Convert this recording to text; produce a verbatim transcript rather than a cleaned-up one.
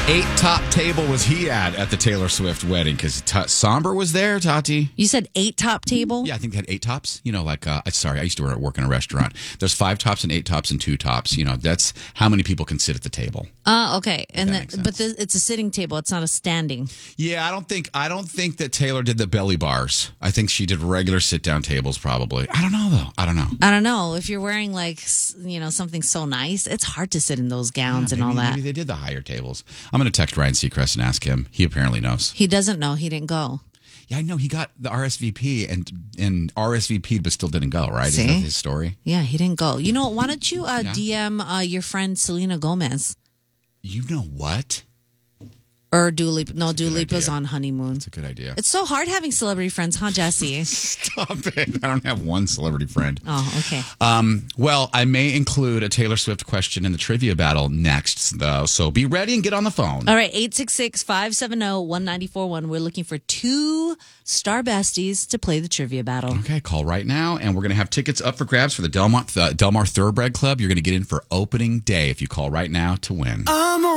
eight top table was he at at the Taylor Swift wedding? Because T- Somber was there, Tati. You said eight top table? Yeah, I think they had eight tops. You know, like, uh, sorry, I used to work in a restaurant. There's five tops and eight tops and two tops. You know, that's how many people can sit at the table. Uh, okay. And that the, But the, it's a sitting table. It's not a standing. Yeah, I don't think I don't think that Taylor did the belly bars. I think she did regular sit down tables probably. I don't know, though. I don't know. I don't know. If you're wearing, like, you know, something so nice, it's hard to sit in those gowns Yeah, and maybe, all that. Maybe they did the higher tables. I'm going to text Ryan Seacrest and ask him. He apparently knows. He doesn't know. He didn't go. Yeah, I know. He got the R S V P and and R S V P'd but still didn't go, right? See? Isn't that his story? Yeah, he didn't go. You know, why don't you uh, Yeah. D M uh, your friend Selena Gomez? You know what? Or Dua Lipa. No, Dua good Lipa's idea. on honeymoon. It's a good idea. It's so hard having celebrity friends, huh, Jesse? Stop it. I don't have one celebrity friend. Oh, okay. Um, well, I may include a Taylor Swift question in the trivia battle next, though. So be ready and get on the phone. All right, eight six six, five seven zero, one nine four one. We're looking for two star besties to play the trivia battle. Okay, call right now, and we're going to have tickets up for grabs for the Delmar, the Delmar Thoroughbred Club. You're going to get in for opening day if you call right now to win.